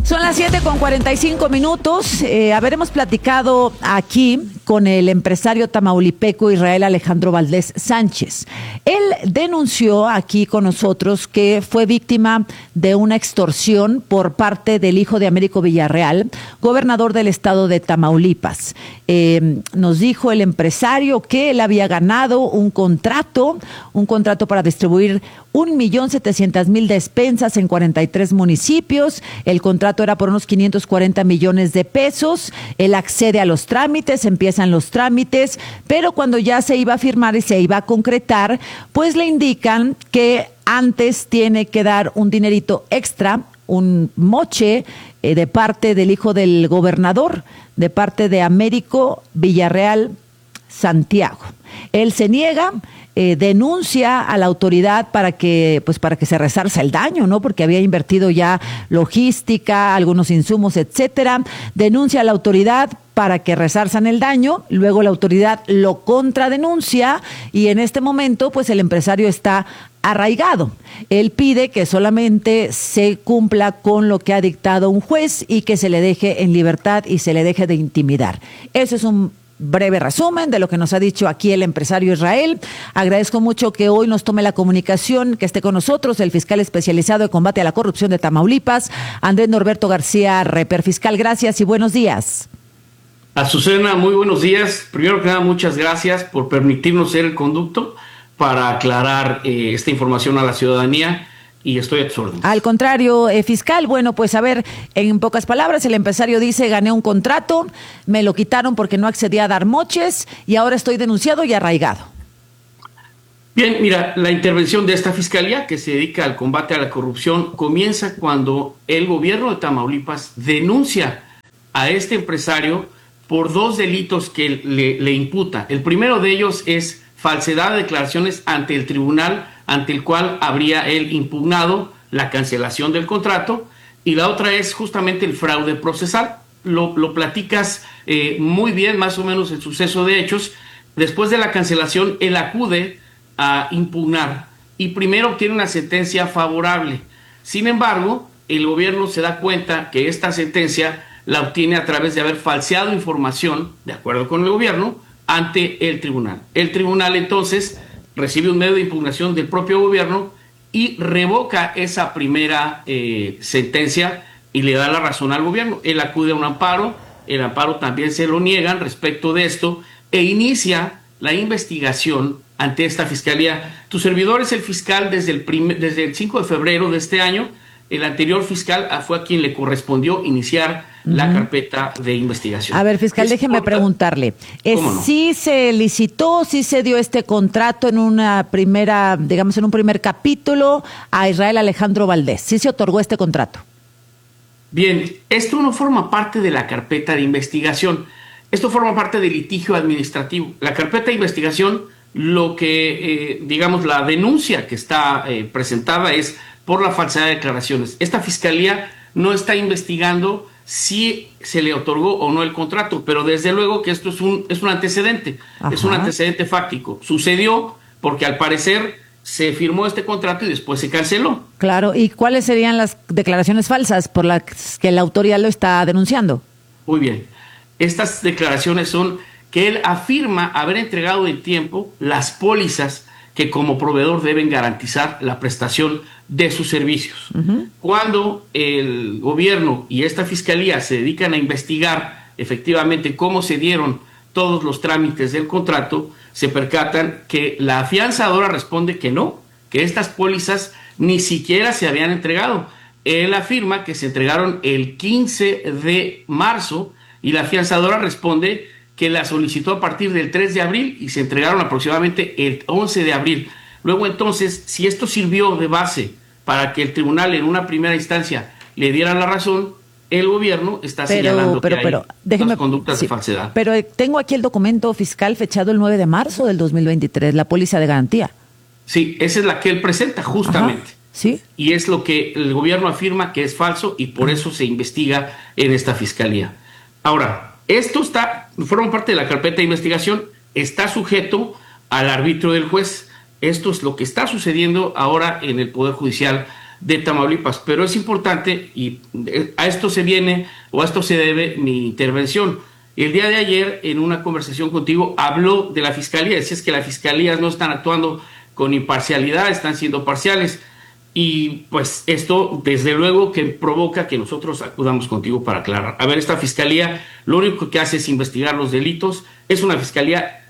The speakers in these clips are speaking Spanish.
Son las 7:45. Habremos platicado aquí con el empresario tamaulipeco Israel Alejandro Valdés Sánchez. Él denunció aquí con nosotros que fue víctima de una extorsión por parte del hijo de Américo Villarreal, gobernador del estado de Tamaulipas. Nos dijo el empresario que él había ganado un contrato para distribuir 1.700.000 despensas en 43 municipios. El contrato era por unos 540 millones de pesos. Él accede a los trámites, empiezan los trámites, pero cuando ya se iba a firmar y se iba a concretar, pues le indican que antes tiene que dar un dinerito extra, un moche de parte del hijo del gobernador, de parte de Américo Villarreal Santiago. Él se niega, denuncia a la autoridad para que se resarza el daño, ¿no? Porque había invertido ya logística, algunos insumos, etcétera. Denuncia a la autoridad para que resarzan el daño, luego la autoridad lo contradenuncia y en este momento pues el empresario está arraigado. Él pide que solamente se cumpla con lo que ha dictado un juez y que se le deje en libertad y se le deje de intimidar. Eso es un breve resumen de lo que nos ha dicho aquí el empresario Israel. Agradezco mucho que hoy nos tome la comunicación, que esté con nosotros el fiscal especializado de combate a la corrupción de Tamaulipas, Andrés Norberto García Reper. Fiscal, gracias y buenos días. Azucena, muy buenos días. Primero que nada, muchas gracias por permitirnos ser el conducto para aclarar esta información a la ciudadanía. Y estoy a tus órdenes. Al contrario, fiscal, bueno, pues a ver, en pocas palabras, el empresario dice, gané un contrato, me lo quitaron porque no accedía a dar moches y ahora estoy denunciado y arraigado. Bien, mira, la intervención de esta fiscalía que se dedica al combate a la corrupción comienza cuando el gobierno de Tamaulipas denuncia a este empresario por dos delitos que le imputa. El primero de ellos es falsedad de declaraciones ante el tribunal ante el cual habría él impugnado la cancelación del contrato, y la otra es justamente el fraude procesal. Lo platicas muy bien, más o menos el suceso de hechos. Después de la cancelación, él acude a impugnar y primero obtiene una sentencia favorable. Sin embargo, el gobierno se da cuenta que esta sentencia la obtiene a través de haber falseado información, de acuerdo con el gobierno, ante el tribunal. El tribunal entonces recibe un medio de impugnación del propio gobierno y revoca esa primera sentencia y le da la razón al gobierno. Él acude a un amparo, el amparo también se lo niegan respecto de esto e inicia la investigación ante esta fiscalía. Tu servidor es el fiscal desde el 5 de febrero de este año. El anterior fiscal fue a quien le correspondió iniciar la carpeta de investigación. A ver, fiscal, déjeme preguntarle. No? ¿Sí se licitó, sí se dio este contrato en una primera, digamos, en un primer capítulo a Israel Alejandro Valdés? ¿Sí se otorgó este contrato? Bien, esto no forma parte de la carpeta de investigación. Esto forma parte del litigio administrativo. La carpeta de investigación, lo que, digamos, la denuncia que está presentada es por la falsedad de declaraciones. Esta fiscalía no está investigando si se le otorgó o no el contrato, pero desde luego que esto es un antecedente. Ajá. Es un antecedente fáctico. Sucedió porque al parecer se firmó este contrato y después se canceló. Claro, ¿y cuáles serían las declaraciones falsas por las que la autoridad lo está denunciando? Muy bien. Estas declaraciones son que él afirma haber entregado en tiempo las pólizas que como proveedor deben garantizar la prestación de sus servicios. Uh-huh. Cuando el gobierno y esta fiscalía se dedican a investigar efectivamente cómo se dieron todos los trámites del contrato, se percatan que la afianzadora responde que no, que estas pólizas ni siquiera se habían entregado. Él afirma que se entregaron el 15 de marzo y la afianzadora responde que la solicitó a partir del 3 de abril y se entregaron aproximadamente el 11 de abril. Luego entonces, si esto sirvió de base para que el tribunal en una primera instancia le diera la razón, el gobierno está señalando que hay las conductas de falsedad. Pero tengo aquí el documento fiscal fechado el 9 de marzo del 2023, la póliza de garantía. Sí, esa es la que él presenta justamente. Ajá, ¿sí? Y es lo que el gobierno afirma que es falso y por eso se investiga en esta fiscalía. Ahora, esto forma parte de la carpeta de investigación, está sujeto al arbitrio del juez. Esto es lo que está sucediendo ahora en el Poder Judicial de Tamaulipas. Pero es importante, y a esto se viene, o a esto se debe mi intervención. El día de ayer, en una conversación contigo, habló de la Fiscalía. Decías que las Fiscalías no están actuando con imparcialidad, están siendo parciales. Y pues esto, desde luego, que provoca que nosotros acudamos contigo para aclarar. A ver, esta Fiscalía lo único que hace es investigar los delitos. Es una Fiscalía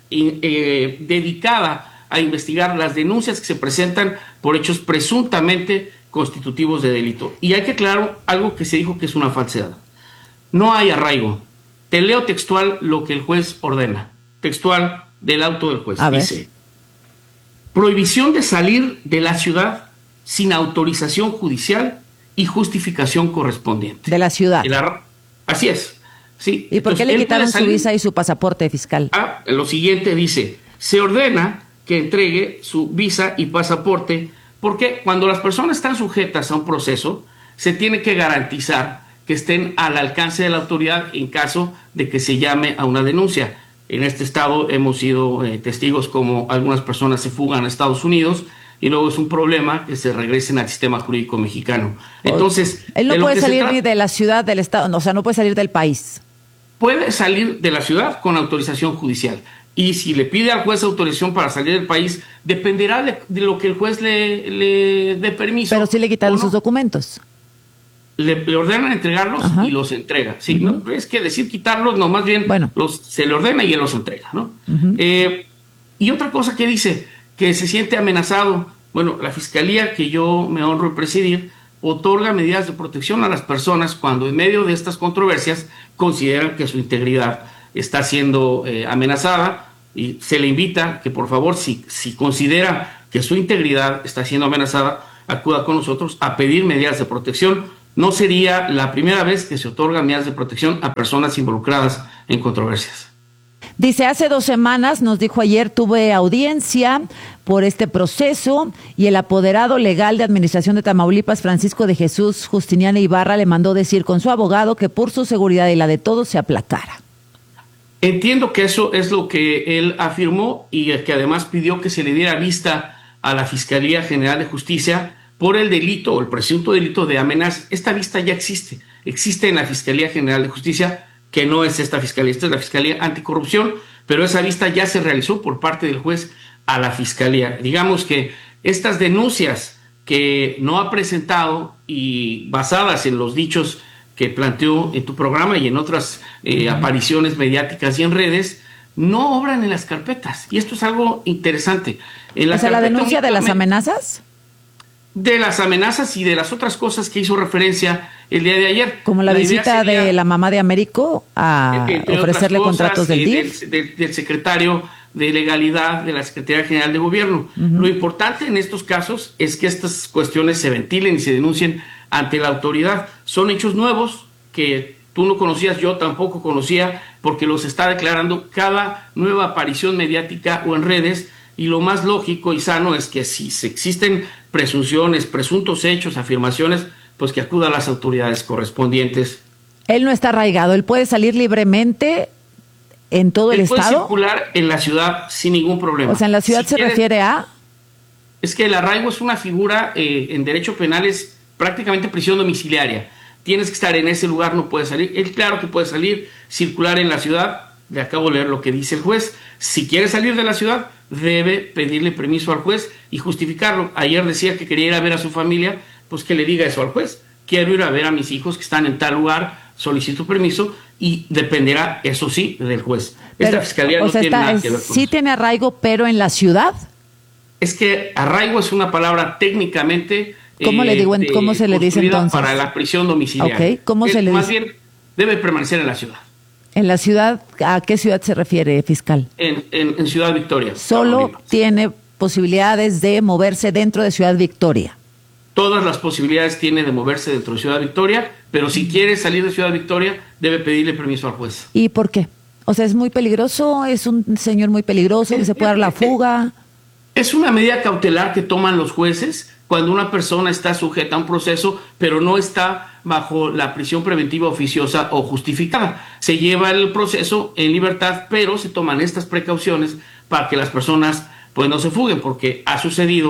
dedicada a investigar las denuncias que se presentan por hechos presuntamente constitutivos de delito. Y hay que aclarar algo que se dijo que es una falsedad. No hay arraigo. Te leo textual lo que el juez ordena. Textual del auto del juez. Dice: prohibición de salir de la ciudad sin autorización judicial y justificación correspondiente. De la ciudad. Así es. Sí. ¿Y por qué le quitaron su visa y su pasaporte, fiscal? Lo siguiente dice: se ordena que entregue su visa y pasaporte, porque cuando las personas están sujetas a un proceso, se tiene que garantizar que estén al alcance de la autoridad en caso de que se llame a una denuncia. En este estado hemos sido testigos como algunas personas se fugan a Estados Unidos y luego es un problema que se regresen al sistema jurídico mexicano. Entonces, él no puede salir ni de la ciudad, del estado, o sea, no puede salir del país. Puede salir de la ciudad con autorización judicial. Y si le pide al juez autorización para salir del país, dependerá de lo que el juez le dé permiso. Pero sí le quitaron sus documentos. Le ordenan entregarlos y los entrega. Sí, no es que decir quitarlos, no, más bien se le ordena y él los entrega, ¿no? Y otra cosa que dice, que se siente amenazado. Bueno, la Fiscalía que yo me honro en presidir otorga medidas de protección a las personas cuando en medio de estas controversias consideran que su integridad está siendo amenazada, y se le invita que por favor, si considera que su integridad está siendo amenazada, acuda con nosotros a pedir medidas de protección. No sería la primera vez que se otorgan medidas de protección a personas involucradas en controversias. Dice, hace 2 semanas, nos dijo ayer, tuve audiencia por este proceso y el apoderado legal de Administración de Tamaulipas, Francisco de Jesús Justiniano Ibarra, le mandó decir con su abogado que por su seguridad y la de todos se aplacara. Entiendo que eso es lo que él afirmó y que además pidió que se le diera vista a la Fiscalía General de Justicia por el delito o el presunto delito de amenaza. Esta vista ya existe en la Fiscalía General de Justicia, que no es esta fiscalía, esta es la Fiscalía Anticorrupción, pero esa vista ya se realizó por parte del juez a la Fiscalía. Digamos que estas denuncias que no ha presentado y basadas en los dichos que planteó en tu programa y en otras apariciones mediáticas y en redes, no obran en las carpetas. Y esto es algo interesante. O sea, la denuncia de las amenazas. De las amenazas y de las otras cosas que hizo referencia el día de ayer. Como la visita de la mamá de Américo a ofrecerle contratos del DIF. Del secretario de Legalidad de la Secretaría General de Gobierno. Lo importante en estos casos es que estas cuestiones se ventilen y se denuncien ante la autoridad. Son hechos nuevos que tú no conocías, yo tampoco conocía, porque los está declarando cada nueva aparición mediática o en redes. Y lo más lógico y sano es que si existen presunciones, presuntos hechos, afirmaciones, pues que acuda a las autoridades correspondientes. Él no está arraigado, él puede salir libremente en todo el estado. Puede circular en la ciudad sin ningún problema. O sea, en la ciudad se refiere a... Es que el arraigo es una figura en derecho penal, es prácticamente prisión domiciliaria. Tienes que estar en ese lugar, no puedes salir. Él claro que puede salir, circular en la ciudad. Le acabo de leer lo que dice el juez. Si quiere salir de la ciudad, debe pedirle permiso al juez y justificarlo. Ayer decía que quería ir a ver a su familia, pues que le diga eso al juez. Quiero ir a ver a mis hijos que están en tal lugar, solicito permiso, y dependerá, eso sí, del juez. Pero, esta fiscalía no tiene nada que ver con sí eso. Tiene arraigo, pero en la ciudad. Es que arraigo es una palabra técnicamente... ¿Cómo le digo? ¿Cómo se le dice entonces? Para la prisión domiciliaria. Okay. ¿Cómo se le dice? Más bien, debe permanecer en la ciudad. ¿En la ciudad? ¿A qué ciudad se refiere, fiscal? En Ciudad Victoria. Solo tiene posibilidades de moverse dentro de Ciudad Victoria. Todas las posibilidades tiene de moverse dentro de Ciudad Victoria, pero si quiere salir de Ciudad Victoria, debe pedirle permiso al juez. ¿Y por qué? O sea, ¿es muy peligroso? ¿Es un señor muy peligroso que se puede dar la fuga? Es una medida cautelar que toman los jueces cuando una persona está sujeta a un proceso, pero no está bajo la prisión preventiva oficiosa o justificada. Se lleva el proceso en libertad, pero se toman estas precauciones para que las personas pues no se fuguen, porque ha sucedido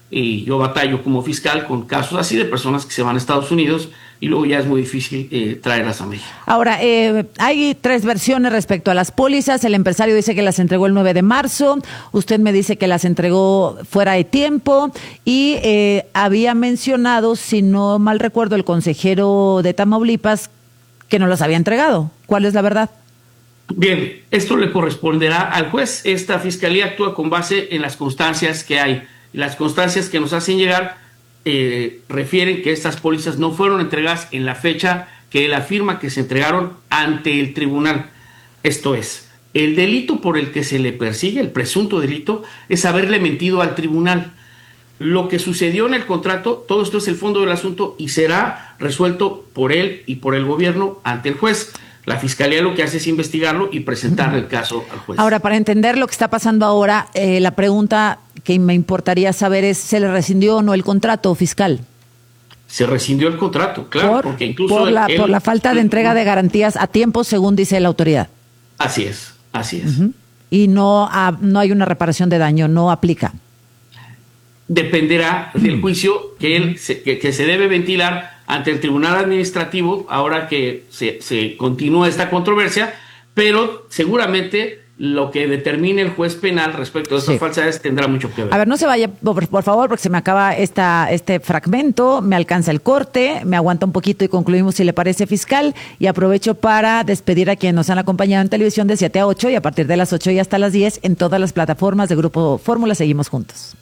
y yo batallo como fiscal con casos así de personas que se van a Estados Unidos y luego ya es muy difícil traerlas a México. Ahora, hay 3 versiones respecto a las pólizas. El empresario dice que las entregó el 9 de marzo. Usted me dice que las entregó fuera de tiempo. Y había mencionado, si no mal recuerdo, el consejero de Tamaulipas que no las había entregado. ¿Cuál es la verdad? Bien, esto le corresponderá al juez. Esta fiscalía actúa con base en las constancias que hay. Las constancias que nos hacen llegar refieren que estas pólizas no fueron entregadas en la fecha que él afirma que se entregaron ante el tribunal. Esto es, el delito por el que se le persigue, el presunto delito, es haberle mentido al tribunal. Lo que sucedió en el contrato, todo esto es el fondo del asunto y será resuelto por él y por el gobierno ante el juez. La fiscalía lo que hace es investigarlo y presentarle el caso al juez. Ahora, para entender lo que está pasando ahora, la pregunta que me importaría saber es, ¿se le rescindió o no el contrato fiscal? Se rescindió el contrato, claro, porque incluso... Por la falta de entrega de garantías a tiempo, según dice la autoridad. Así es. Y no hay una reparación de daño, no aplica. Dependerá del juicio que se debe ventilar ante el Tribunal Administrativo, ahora que se continúa esta controversia, pero seguramente lo que determine el juez penal respecto de estas falsedades tendrá mucho que ver. A ver, no se vaya, por favor, porque se me acaba este fragmento, me alcanza el corte, me aguanta un poquito y concluimos si le parece, fiscal, y aprovecho para despedir a quienes nos han acompañado en televisión de 7 a 8 y a partir de las 8 y hasta las 10 en todas las plataformas de Grupo Fórmula. Seguimos juntos.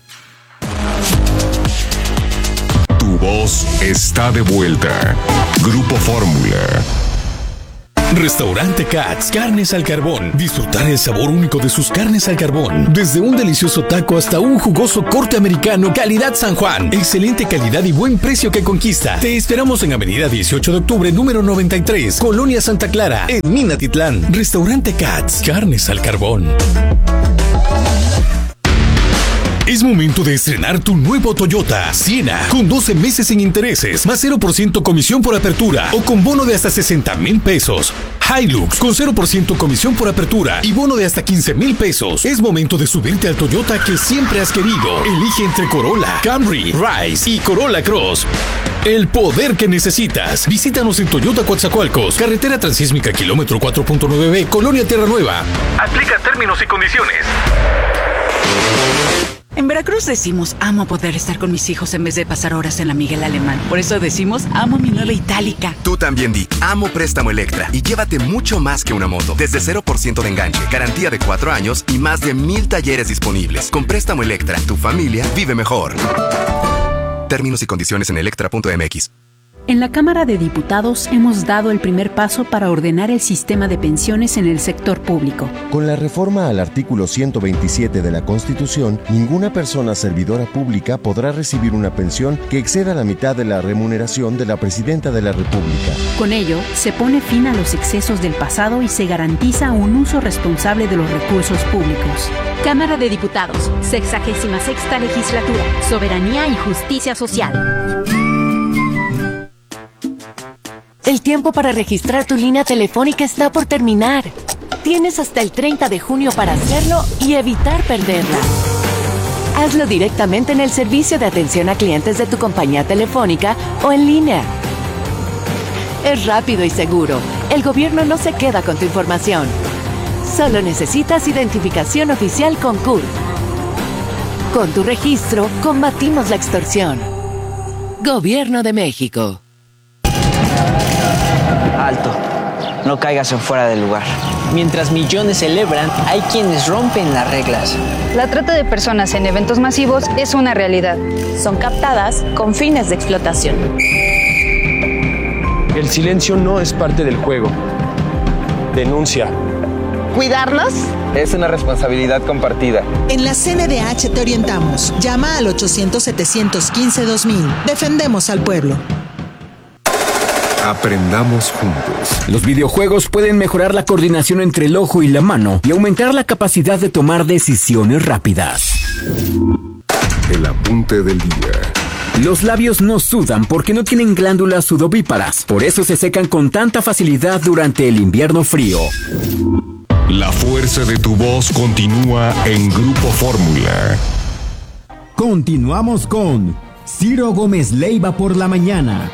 Tu voz está de vuelta. Grupo Fórmula. Restaurante Katz, carnes al carbón. Disfrutar el sabor único de sus carnes al carbón. Desde un delicioso taco hasta un jugoso corte americano, calidad San Juan. Excelente calidad y buen precio que conquista. Te esperamos en Avenida 18 de Octubre, número 93, Colonia Santa Clara, en Minatitlán. Restaurante Katz, carnes al carbón. Es momento de estrenar tu nuevo Toyota Siena con 12 meses sin intereses, más 0% comisión por apertura o con bono de hasta 60,000 pesos. Hilux con 0% comisión por apertura y bono de hasta 15,000 pesos. Es momento de subirte al Toyota que siempre has querido. Elige entre Corolla, Camry, Rise y Corolla Cross. El poder que necesitas. Visítanos en Toyota Coatzacoalcos, carretera transísmica kilómetro 4.9B, Colonia Tierra Nueva. Aplica términos y condiciones. En Veracruz decimos, amo poder estar con mis hijos en vez de pasar horas en la Miguel Alemán. Por eso decimos, amo mi nueva Itálica. Tú también di, amo Préstamo Electra y llévate mucho más que una moto. Desde 0% de enganche, garantía de 4 años y más de 1,000 talleres disponibles. Con Préstamo Electra, tu familia vive mejor. Términos y condiciones en electra.mx. En la Cámara de Diputados hemos dado el primer paso para ordenar el sistema de pensiones en el sector público. Con la reforma al artículo 127 de la Constitución, ninguna persona servidora pública podrá recibir una pensión que exceda la mitad de la remuneración de la Presidenta de la República. Con ello, se pone fin a los excesos del pasado y se garantiza un uso responsable de los recursos públicos. Cámara de Diputados, 66ª Legislatura, Soberanía y Justicia Social. El tiempo para registrar tu línea telefónica está por terminar. Tienes hasta el 30 de junio para hacerlo y evitar perderla. Hazlo directamente en el servicio de atención a clientes de tu compañía telefónica o en línea. Es rápido y seguro. El gobierno no se queda con tu información. Solo necesitas identificación oficial con CURP. Con tu registro, combatimos la extorsión. Gobierno de México. Alto, no caigas en fuera del lugar. Mientras millones celebran, hay quienes rompen las reglas. La trata de personas en eventos masivos es una realidad. Son captadas con fines de explotación. El silencio no es parte del juego. Denuncia. ¿Cuidarnos? Es una responsabilidad compartida. En la CNDH te orientamos. Llama al 800-715-2000. Defendemos al pueblo. Aprendamos juntos. Los videojuegos pueden mejorar la coordinación entre el ojo y la mano y aumentar la capacidad de tomar decisiones rápidas. El apunte del día. Los labios no sudan porque no tienen glándulas sudovíparas. Por eso se secan con tanta facilidad durante el invierno frío. La fuerza de tu voz continúa en Grupo Fórmula. Continuamos con Ciro Gómez Leiva por la mañana.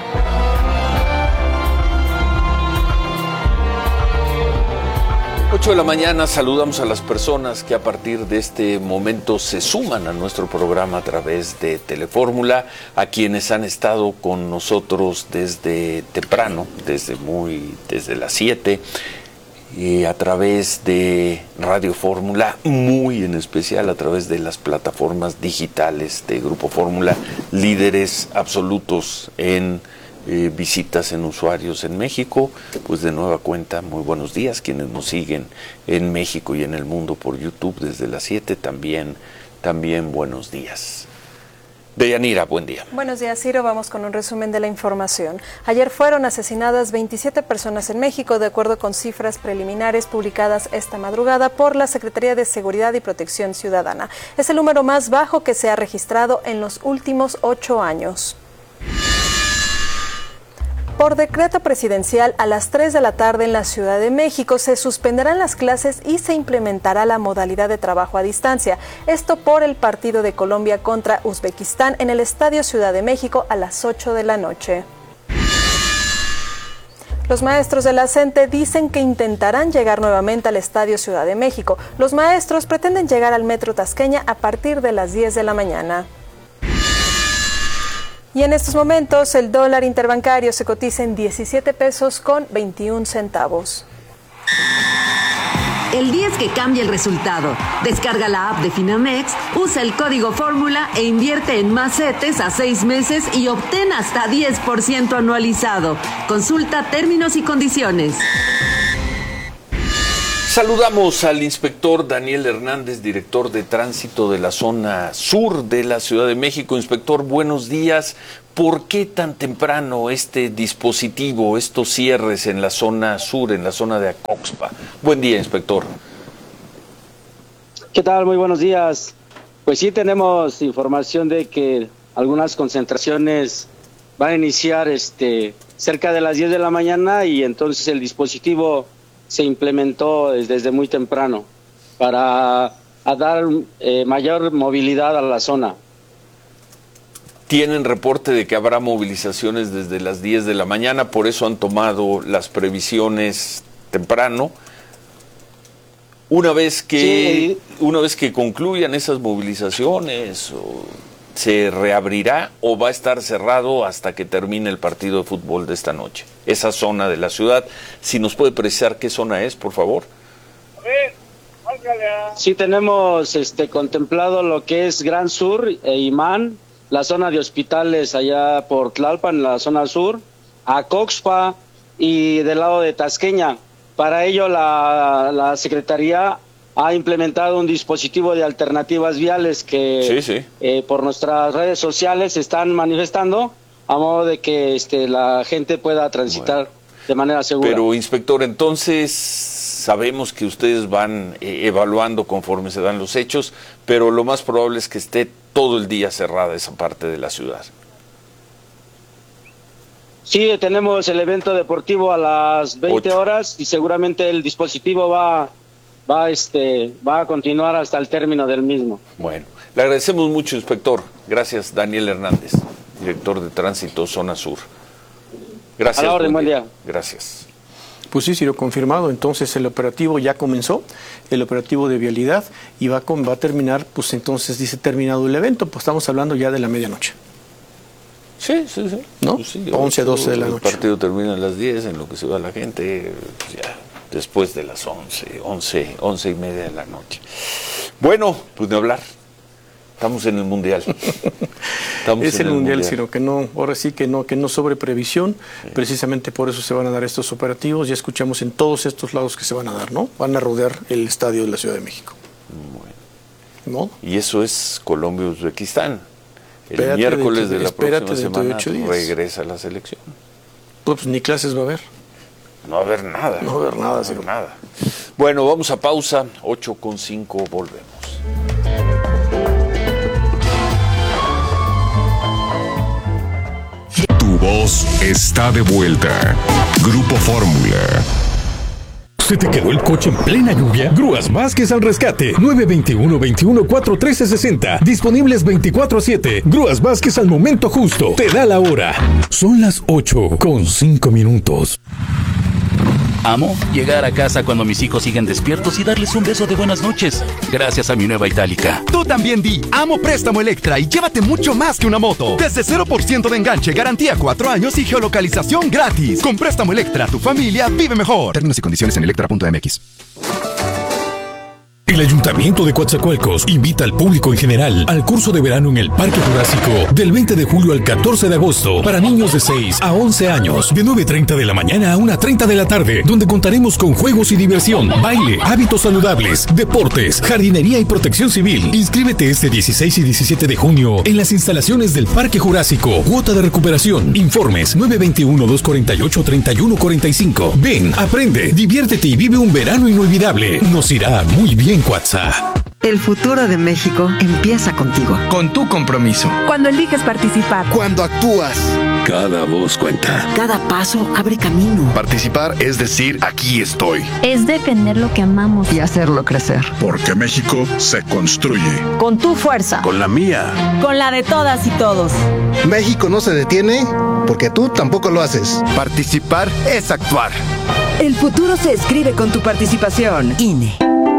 8 de la mañana, saludamos a las personas que a partir de este momento se suman a nuestro programa a través de Telefórmula, a quienes han estado con nosotros desde temprano, desde las 7, y a través de Radio Fórmula, muy en especial a través de las plataformas digitales de Grupo Fórmula, líderes absolutos en visitas en usuarios en México. Pues de nueva cuenta, muy buenos días quienes nos siguen en México y en el mundo por YouTube desde las 7, también buenos días. Deyanira, buen día. Buenos días, Ciro. Vamos con un resumen de la información. Ayer fueron asesinadas 27 personas en México, de acuerdo con cifras preliminares publicadas esta madrugada por la Secretaría de Seguridad y Protección Ciudadana. Es el número más bajo que se ha registrado en los últimos 8 años. Por decreto presidencial, a las 3 de la tarde en la Ciudad de México se suspenderán las clases y se implementará la modalidad de trabajo a distancia. Esto por el partido de Colombia contra Uzbekistán en el Estadio Ciudad de México a las 8 de la noche. Los maestros de la CENTE dicen que intentarán llegar nuevamente al Estadio Ciudad de México. Los maestros pretenden llegar al Metro Tasqueña a partir de las 10 de la mañana. Y en estos momentos el dólar interbancario se cotiza en 17 pesos con 21 centavos. El día es que cambia el resultado. Descarga la app de Finamex, usa el código Fórmula e invierte en más CETES a 6 meses y obtén hasta 10% anualizado. Consulta términos y condiciones. Saludamos al inspector Daniel Hernández, director de tránsito de la zona sur de la Ciudad de México. Inspector, buenos días. ¿Por qué tan temprano este dispositivo, estos cierres en la zona sur, en la zona de Acoxpa? Buen día, inspector. ¿Qué tal? Muy buenos días. Pues sí, tenemos información de que algunas concentraciones van a iniciar cerca de las 10 de la mañana y entonces el dispositivo se implementó desde muy temprano para dar mayor movilidad a la zona. Tienen reporte de que habrá movilizaciones desde las 10 de la mañana, por eso han tomado las previsiones temprano. Una vez que concluyan esas movilizaciones, ¿se reabrirá o va a estar cerrado hasta que termine el partido de fútbol de esta noche? Esa zona de la ciudad, si nos puede precisar qué zona es, por favor. Sí, tenemos contemplado lo que es Gran Sur e Imán, la zona de hospitales allá por Tlalpan, la zona sur, Acoxpa y del lado de Tasqueña. Para ello la Secretaría ha implementado un dispositivo de alternativas viales que por nuestras redes sociales se están manifestando a modo de que la gente pueda transitar de manera segura. Pero, inspector, entonces sabemos que ustedes van evaluando conforme se dan los hechos, pero lo más probable es que esté todo el día cerrada esa parte de la ciudad. Sí, tenemos el evento deportivo a las 20 horas y seguramente el dispositivo va a continuar hasta el término del mismo. Bueno, le agradecemos mucho, inspector. Gracias, Daniel Hernández, director de Tránsito Zona Sur. Gracias. A la orden, buen día. Gracias. Pues sí, lo confirmado. Entonces el operativo ya comenzó, el operativo de vialidad, y va a terminar, pues entonces dice terminado el evento, pues estamos hablando ya de la medianoche. Sí. ¿No? Pues sí, 11 a 12 de la noche. El partido termina a las 10, en lo que se va la gente, pues ya después de las 11 y media de la noche. Bueno, pues de hablar. Estamos en el Mundial. Es el Mundial, sino que no, ahora sí que no sobre previsión. Sí. Precisamente por eso se van a dar estos operativos. Ya escuchamos en todos estos lados que se van a dar, ¿no? Van a rodear el estadio de la Ciudad de México. Bueno. ¿No? Y eso es Colombia-Uzbekistán. El miércoles de la próxima semana regresa la selección. Pues ni clases va a haber. No va a haber nada. No va a haber nada. No va a haber nada. Bueno, vamos a pausa. 8:05, volvemos. Tu voz está de vuelta. Grupo Fórmula. ¿Se te quedó el coche en plena lluvia? Grúas Vázquez al rescate. 921-21-41360. Disponibles 24/7. Grúas Vázquez al momento justo. Te da la hora. Son las 8:05. Amo llegar a casa cuando mis hijos siguen despiertos y darles un beso de buenas noches. Gracias a mi nueva Itálica. Tú también di Amo Préstamo Electra y llévate mucho más que una moto. Desde 0% de enganche, garantía 4 años y geolocalización gratis. Con Préstamo Electra, tu familia vive mejor. Términos y condiciones en electra.mx. El Ayuntamiento de Coatzacoalcos invita al público en general al curso de verano en el Parque Jurásico del 20 de julio al 14 de agosto para niños de 6 a 11 años, de 9:30 de la mañana a 1:30 de la tarde, donde contaremos con juegos y diversión, baile, hábitos saludables, deportes, jardinería y protección civil. Inscríbete este 16 y 17 de junio en las instalaciones del Parque Jurásico. Cuota de recuperación. Informes 921-248-3145. Ven, aprende, diviértete y vive un verano inolvidable. Nos irá muy bien, WhatsApp. El futuro de México empieza contigo. Con tu compromiso. Cuando eliges participar. Cuando actúas. Cada voz cuenta. Cada paso abre camino. Participar es decir, aquí estoy. Es defender lo que amamos y hacerlo crecer. Porque México se construye. Con tu fuerza. Con la mía. Con la de todas y todos. México no se detiene porque tú tampoco lo haces. Participar es actuar. El futuro se escribe con tu participación. INE.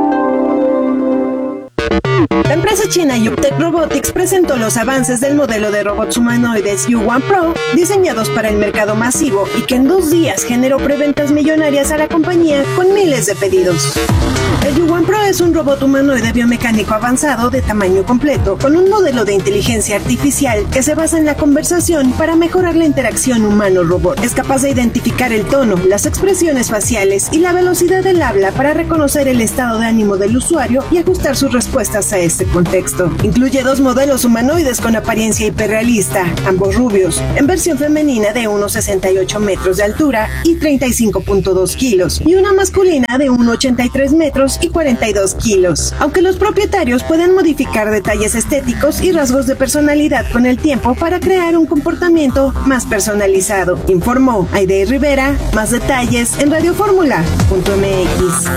La empresa china Yuptec Robotics presentó los avances del modelo de robots humanoides U1 Pro, diseñados para el mercado masivo y que en 2 días generó preventas millonarias a la compañía con miles de pedidos. El U1 Pro es un robot humanoide biomecánico avanzado de tamaño completo, con un modelo de inteligencia artificial que se basa en la conversación para mejorar la interacción humano-robot. Es capaz de identificar el tono, las expresiones faciales y la velocidad del habla para reconocer el estado de ánimo del usuario y ajustar sus respuestas a este contexto. Incluye 2 modelos humanoides con apariencia hiperrealista, ambos rubios, en versión femenina de 1,68 metros de altura y 35.2 kilos, y una masculina de 1,83 metros y 42 kilos. Aunque los propietarios pueden modificar detalles estéticos y rasgos de personalidad con el tiempo para crear un comportamiento más personalizado, informó Aide Rivera. Más detalles en radioformula.mx.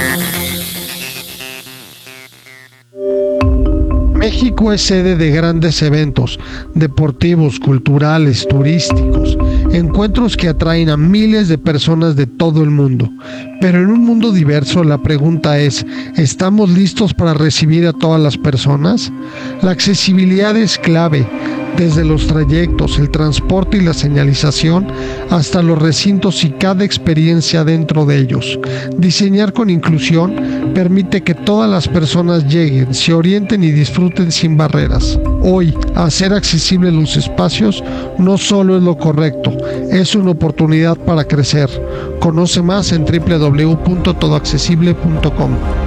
México es sede de grandes eventos deportivos, culturales, turísticos, encuentros que atraen a miles de personas de todo el mundo. Pero en un mundo diverso, la pregunta es, ¿estamos listos para recibir a todas las personas? La accesibilidad es clave, desde los trayectos, el transporte y la señalización, hasta los recintos y cada experiencia dentro de ellos. Diseñar con inclusión permite que todas las personas lleguen, se orienten y disfruten sin barreras. Hoy, hacer accesibles los espacios no solo es lo correcto, es una oportunidad para crecer. Conoce más en www.todoaccesible.com.